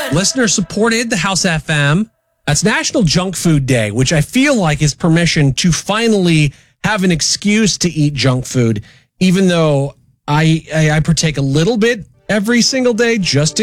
Listener supported the House FM. That's National Junk Food Day, which I feel like is permission to finally have an excuse to eat junk food, even though I partake a little bit every single day just